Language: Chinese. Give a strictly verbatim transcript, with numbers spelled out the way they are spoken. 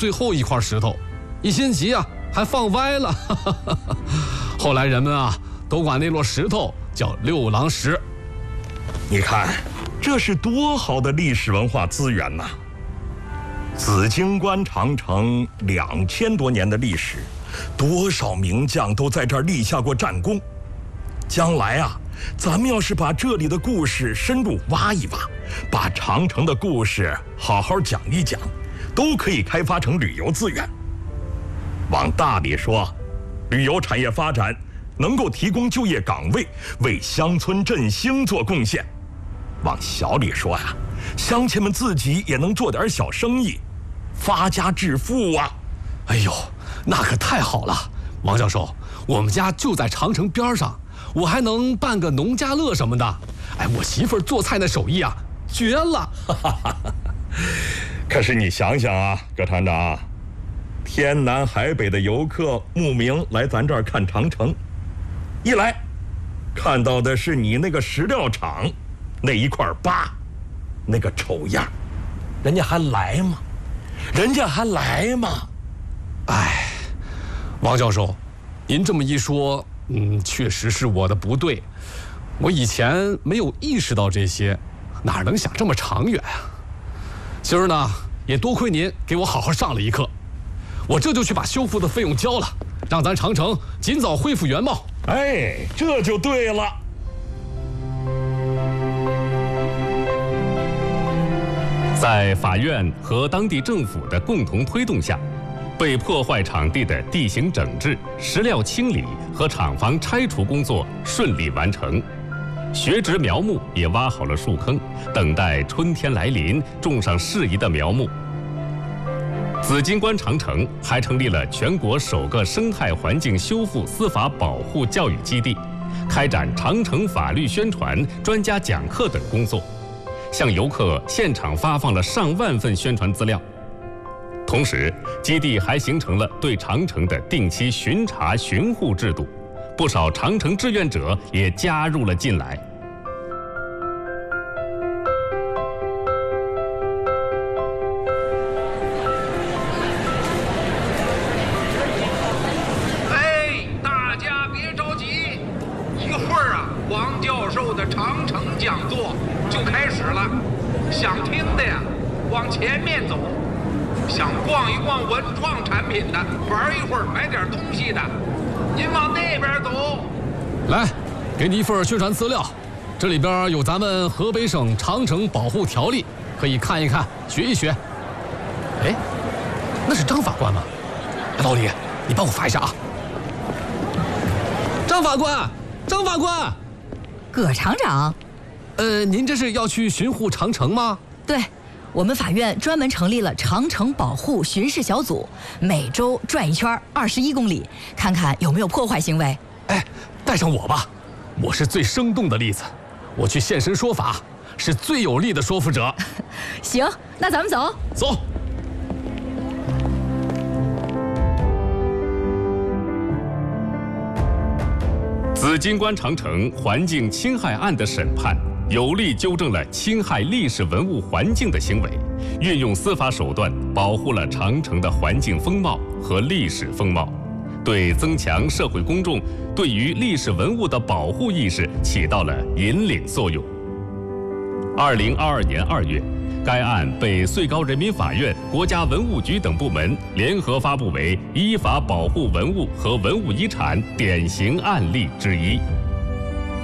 最后一块石头，一心急啊，还放歪了。后来人们啊，都管那摞石头叫六郎石。 你看，这是多好的历史文化资源呐！紫荆关长城两千多年的历史，多少名将都在这儿立下过战功。将来啊，咱们要是把这里的故事深入挖一挖，把长城的故事好好讲一讲，都可以开发成旅游资源。往大里说，旅游产业发展能够提供就业岗位，为乡村振兴做贡献；往小里说呀、啊，乡亲们自己也能做点小生意，发家致富啊！ 哎呦，那可太好了，王教授，我们家就在长城边上，我还能办个农家乐什么的。哎，我媳妇儿做菜那手艺啊，绝了！ 可是你想想啊，葛团长，天南海北的游客慕名来咱这儿看长城，一来看到的是你那个石料厂那一块疤，那个丑样，人家还来吗？人家还来吗？ 哎，王教授，您这么一说，嗯，确实是我的不对。我以前没有意识到这些，哪能想这么长远啊？今儿呢，也多亏您给我好好上了一课，我这就去把修复的费用交了，让咱长城尽早恢复原貌。 哎，这就对了。 在法院和当地政府的共同推动下，被破坏场地的地形整治、石料清理和厂房拆除工作顺利完成。学植苗木也挖好了树坑，等待春天来临，种上适宜的苗木。紫荆关长城还成立了全国首个生态环境修复司法保护教育基地，开展长城法律宣传、专家讲课等工作，向游客现场发放了上万份宣传资料。同时，基地还形成了对长城的定期巡查巡护制度，不少长城志愿者也加入了进来。 哎，大家别着急，一会儿啊，王教授的长城讲座就开始了。想听的呀，往前面走。想逛一逛文创产品的，玩一会儿买点东西的，您往那边走。 来，给你一份宣传资料，这里边有咱们河北省长城保护条例，可以看一看，学一学。哎，那是张法官吗？老李，你帮我发一下啊。张法官，张法官， 葛厂长， 呃，您这是要去巡护长城吗？ 对。我们法院专门成立了长城保护巡视小组，每周转一圈二十一公里，看看有没有破坏行为。 哎，带上我吧，我是最生动的例子，我去现身说法，是最有力的说服者。 行，那咱们走。 走。 紫荆关长城环境侵害案的审判，有力纠正了侵害历史文物环境的行为，运用司法手段保护了长城的环境风貌和历史风貌，对增强社会公众对于历史文物的保护意识起到了引领作用。二零二二年二月，该案被最高人民法院、国家文物局等部门联合发布为依法保护文物和文物遗产典型案例之一。